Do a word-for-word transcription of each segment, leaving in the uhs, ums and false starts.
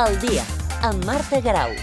Al dia, amb Marta Garau.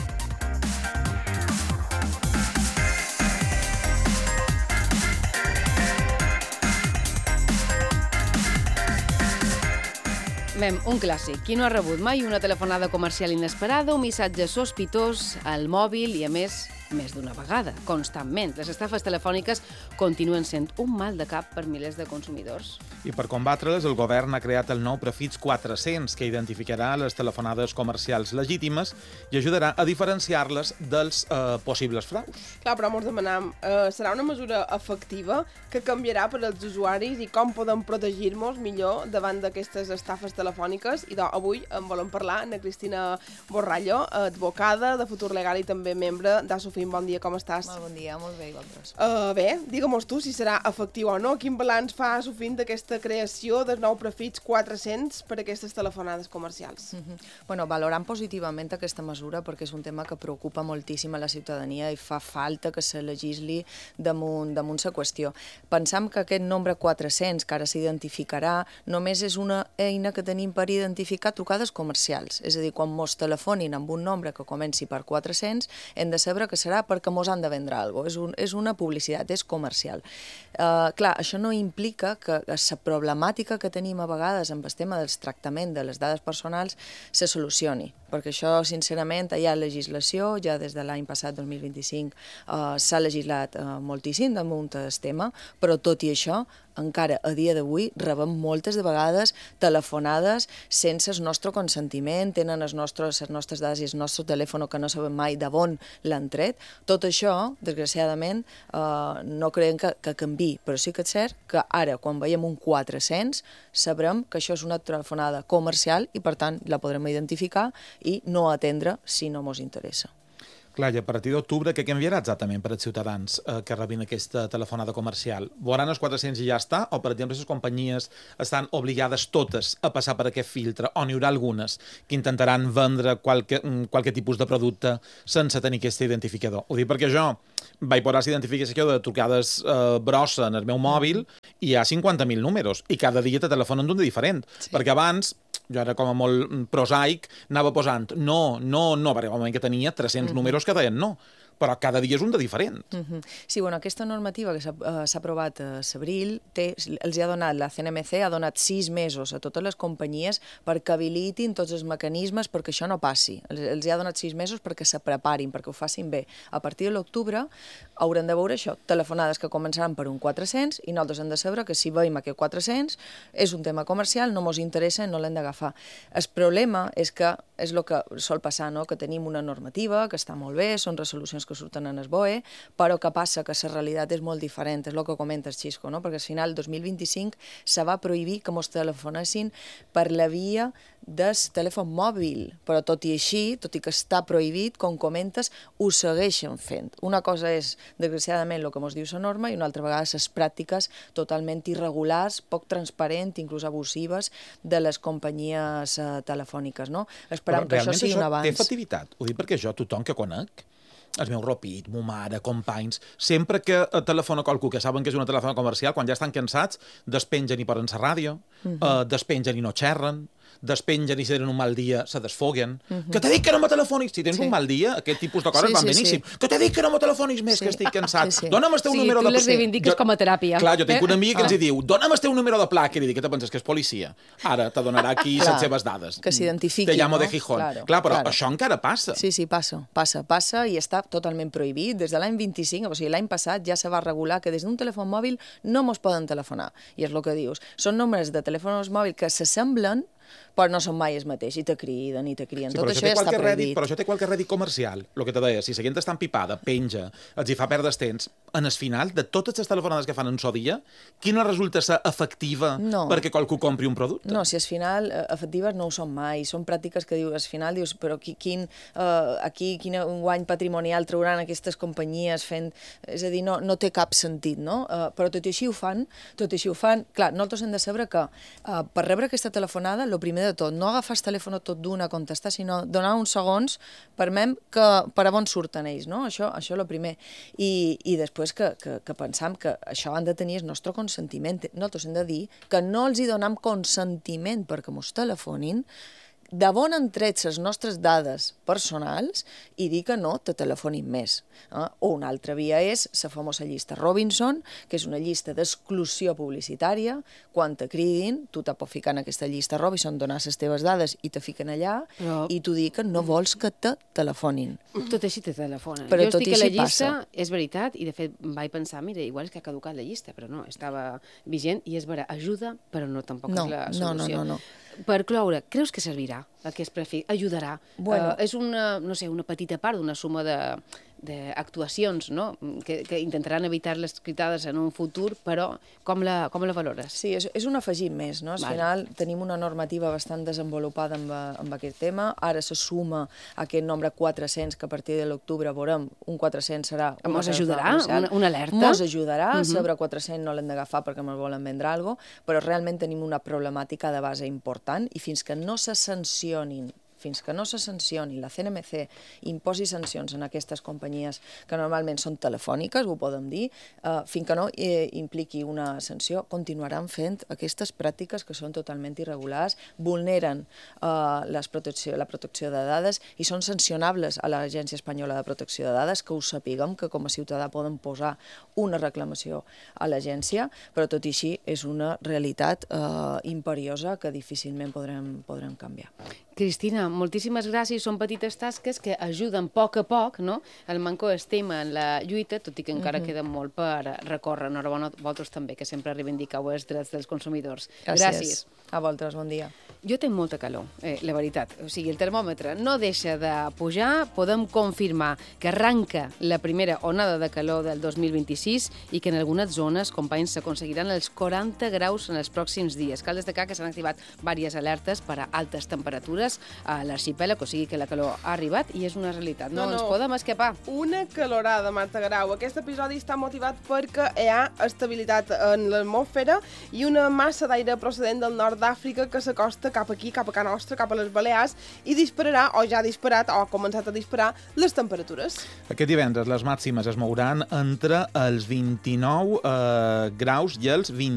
Mem, un clàssic. Qui no ha rebut mai una telefonada comercial inesperada, un missatge sospitós al mòbil i, a més, més d'una vegada, constantment. Les estafes telefòniques continuen sent un mal de cap per milers de consumidors. I per combatre-les, el govern ha creat el nou prefix quatre-cents, que identificarà les telefonades comercials legítimes i ajudarà a diferenciar-les dels eh, possibles fraus. Clar, però ens demanam, eh, serà una mesura efectiva que canviarà per als usuaris i com podem protegir-nos millor davant d'aquestes estafes telefòniques? I doncs, avui en volem parlar amb Cristina Borrallo, advocada de Futur Legal i també membre d'Asofin. Bon dia, com estàs? Molt bon dia, molt bé, i vosaltres? Uh, bé, digue-mos tu si serà efectiu o no. Quin balanç fa Asofin d'aquesta creació del nou prefix quatre-cents per a aquestes telefonades comercials? Uh -huh. Bueno, valorant positivament aquesta mesura perquè és un tema que preocupa moltíssim a la ciutadania i fa falta que se legisli damunt, damunt la qüestió. Pensam que aquest nombre quatre-cents, que ara s'identificarà, només és una eina que tenim per identificar trucades comercials. És a dir, quan mos telefonin amb un nombre que comenci per quatre-cents, hem de saber que serà perquè mos han de vendre alguna cosa. És, un, és una publicitat, és comercial. Uh, clar, això no implica que la problemàtica que tenim a vegades amb el tema del tractament de les dades personals se solucioni, perquè això, sincerament, hi ha legislació, ja des de l'any passat, dos mil vint-i-cinc, uh, s'ha legislat uh, moltíssim damunt del tema, però tot i això, encara a dia d'avui rebem moltes de vegades telefonades sense el nostre consentiment, tenen els nostres, les nostres dades i el nostre telèfon que no sabem mai d'on l'han tret. Tot això, desgraciadament, eh, no creiem que, que canviï, però sí que és cert que ara, quan veiem un quatre-cents, sabrem que això és una telefonada comercial i, per tant, la podrem identificar i no atendre si no ens interessa. Clar, i a partir d'octubre, què canviarà exactament per als ciutadans eh, que rebin aquesta telefonada comercial? Veuran els quatre-cents i ja està? O, per exemple, les companyies estan obligades totes a passar per aquest filtre? O n'hi haurà algunes que intentaran vendre qualque, qualque tipus de producte sense tenir aquest identificador? Ho dic perquè jo vaig posar l'identificació de trucades eh, brossa en el meu mòbil i hi ha cinquanta mil números i cada dia te telefonen d'un de diferent. Sí. Perquè abans, jo era com a molt prosaic, anava posant no, no, no, perquè al moment que tenia tres-cents mm-hmm. números que deien no, però cada dia és un de diferent. Mm-hmm. Sí, bueno, aquesta normativa que s'ha uh, aprovat a l'abril, els ha donat, la C N M C ha donat sis mesos a totes les companyies perquè habilitin tots els mecanismes perquè això no passi. Els, els ha donat sis mesos perquè se preparin, perquè ho facin bé. A partir de l'octubre haurem de veure això, telefonades que començaran per un quatre-cents i nosaltres hem de saber que si veiem aquest quatre-cents és un tema comercial, no ens interessa i no l'hem d'agafar. El problema és que és el que sol passar, no? Que tenim una normativa que està molt bé, són resolucions que surten en el B O E, però que passa que la realitat és molt diferent, és el que comentes, Xisco, no? Perquè al final, el dos mil vint-i-cinc, se va prohibir que ens telefonessin per la via del telèfon mòbil, però tot i així, tot i que està prohibit, com comentes, ho segueixen fent. Una cosa és, desgraciadament, el que ens diu la norma i una altra vegada les pràctiques totalment irregulars, poc transparents, inclús abusives, de les companyies eh, telefòniques, no? Esperem que això sigui un avanç. Té efectivitat? Ho dic perquè jo, tothom que conec, el meu ropit, mo mare, companys, sempre que telefona qualcú que saben que és una telefona comercial, quan ja estan cansats, despengen i posen la ràdio, uh-huh. eh, despengen i no xerren, despengen i si tenen un mal dia se desfoguen. Uh-huh. Que t'he dit que no me telefonis! Si tens sí. un mal dia, aquest tipus de coses sí, van sí, beníssim. Sí. Que t'he dit que no me telefonis més, sí. que estic cansat. Sí, sí. Dóna'm el teu sí, número de... Sí, tu les reivindiques jo... com a teràpia. Clar, jo tinc una amiga que ens hi diu dóna'm el teu número de placa. I li dic, que te penses que és policia? Ara te donarà aquí les seves dades. Que s'identifiqui, Te llamo no? de Gijón. Claro, Clar, però claro. això encara passa. Sí, sí, passa, passa, passa i està totalment prohibit. Des de l'any vint-i-cinc, o sigui, l'any passat ja se va regular que des d'un telèfon mòbil no mos poden telefonar. I és el que dius. Són números de telèfons mòbils que s'assemblen però no són mai els mateix, i te criden, i te criden. Sí, Tot això, això ja està prohibit. Però això té qualque rèdit comercial, el que te deia, si la gent està empipada, penja, els hi fa perdre temps, en el final, de totes les telefonades que fan en so dia, quina resulta ser efectiva no. perquè qualcú compri un producte? No, si al final efectives no ho són mai, són pràctiques que dius, al final dius, però qui, quin, uh, aquí quin guany patrimonial trauran aquestes companyies fent... És a dir, no, no té cap sentit, no? Uh, però tot i així ho fan, tot i així ho fan... Clar, nosaltres hem de saber que uh, per rebre aquesta telefonada, el primer de tot, no agafar el telèfon tot d'una a contestar, sinó donar uns segons permem que per a on surten ells, no? Això, això és el primer. I, i després que, que, que pensam que això han de tenir el nostre consentiment. Nosaltres hem de dir que no els hi donem consentiment perquè mos telefonin de bon han tret les nostres dades personals i dir que no te telefonin més. Eh? O una altra via és la famosa llista Robinson, que és una llista d'exclusió publicitària. Quan te cridin, tu te pots ficar en aquesta llista Robinson, donar les teves dades i te fiquen allà, però... i tu dir que no vols que te telefonin. Tot així te telefonen. Però jo tot estic a la llista, passa. És veritat, i de fet vaig pensar, mira, igual és que ha caducat la llista, però no, estava vigent, i és vera, ajuda, però no tampoc no, és la no, solució. no, no, no. Per cloure, creus que servirà aquest prefix? Ajudarà? Bueno. Uh, és una, no sé, una petita part d'una suma de d'actuacions, no? Que, que intentaran evitar les critades en un futur, però com la, com la valores? Sí, és, és un afegit més, no? Al Vale. final tenim una normativa bastant desenvolupada amb, amb aquest tema, ara se suma aquest nombre quatre-cents, que a partir de l'octubre veurem, un quatre-cents serà... Mos ajudarà? Una, una alerta? Mos ajudarà, uh Uh-huh. -huh. Sobre quatre-cents no l'hem d'agafar perquè ens volen vendre alguna cosa, però realment tenim una problemàtica de base important i fins que no se sancionin fins que no se sancioni, la C N M C imposi sancions en aquestes companyies que normalment són telefòniques, ho podem dir, eh, fins que no eh, impliqui una sanció, continuaran fent aquestes pràctiques que són totalment irregulars, vulneren eh, les protecció, la protecció de dades i són sancionables a l'Agència Espanyola de Protecció de Dades, que ho sapiguem, que com a ciutadà poden posar una reclamació a l'agència, però tot i així és una realitat eh, imperiosa que difícilment podrem, podrem canviar. Cristina, moltíssimes gràcies. Són petites tasques que ajuden a poc a poc, no? El manco estima en la lluita, tot i que encara uh-huh. queda molt per recórrer. Enhorabona a vosaltres també, que sempre reivindiqueu els drets dels consumidors. Gràcies. Gràcies. A vosaltres, bon dia. Jo tinc molta calor, eh, la veritat. O sigui, el termòmetre no deixa de pujar. Podem confirmar que arranca la primera onada de calor del dos mil vint-i-sis i que en algunes zones, companys, s'aconseguiran els quaranta graus en els pròxims dies. Cal destacar que s'han activat diverses alertes per a altes temperatures a l'arxipèlag, o sigui que la calor ha arribat i és una realitat. No, No, no. ens podem escapar. Una calorada, Marta Grau. Aquest episodi està motivat perquè hi ha estabilitat en l'atmosfera i una massa d'aire procedent del nord d'Àfrica que s'acosta cap aquí, cap a casa nostra, cap a les Balears, i dispararà, o ja ha disparat, o ha començat a disparar, les temperatures. Aquest divendres les màximes es mouran entre els vint-i-nou eh, graus i els vint